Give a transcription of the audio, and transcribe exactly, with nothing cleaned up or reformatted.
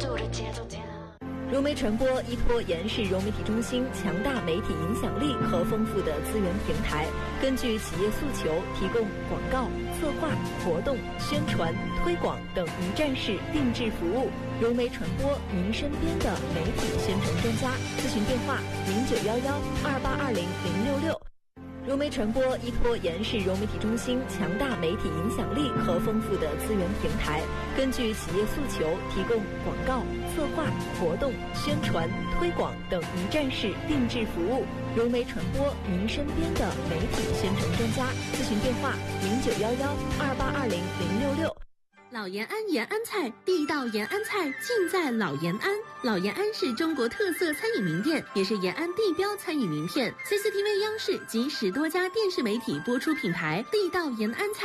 融媒传播依托延世融媒体中心强大媒体影响力和丰富的资源平台，根据企业诉求，提供广告、策划、活动、宣传、推广等一站式定制服务。融媒传播，您身边的媒体宣传专家。咨询电话：零九幺幺二八二零零六六。融媒传播依托延世融媒体中心强大媒体影响力和丰富的资源平台，根据企业诉求，提供广告、策划、活动、宣传、推广等一站式定制服务。融媒传播，您身边的媒体宣传专家。咨询电话：零九幺幺二八二零零六六。 老延安延安菜，地道延安菜尽在老延安。老延安是中国特色餐饮名店，也是延安地标餐饮名片。C C T V 央视及十多家电视媒体播出品牌地道延安菜。